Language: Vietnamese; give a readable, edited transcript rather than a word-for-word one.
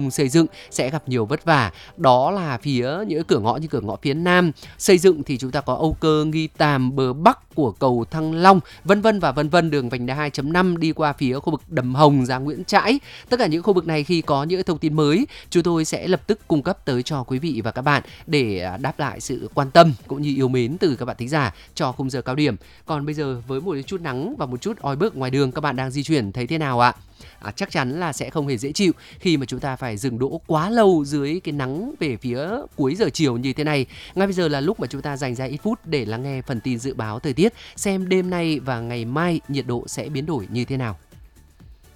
công xây dựng sẽ gặp nhiều vất vả. Đó là phía những cửa ngõ như cửa ngõ phía Nam. Xây dựng thì chúng ta có Âu Cơ, Nghi Tàm, bờ Bắc của cầu Thăng Long, vân vân và vân vân, đường vành đai 2.5 đi qua phía khu vực Đầm Hồng ra Nguyễn Trãi. Tất cả những khu vực này khi có những thông tin mới, chúng tôi sẽ lập tức cung cấp tới cho quý vị và các bạn để đáp lại sự quan tâm cũng như yêu mến từ các bạn thính giả cho khung giờ cao điểm. Còn bây giờ với một chút nắng và một chút oi bức ngoài đường, các bạn đang di chuyển thấy thế nào ạ? Chắc chắn là sẽ không hề dễ chịu khi mà chúng ta phải dừng đỗ quá lâu dưới cái nắng về phía cuối giờ chiều như thế này. Ngay bây giờ là lúc mà chúng ta dành ra ít phút để lắng nghe phần tin dự báo thời tiết, xem đêm nay và ngày mai nhiệt độ sẽ biến đổi như thế nào.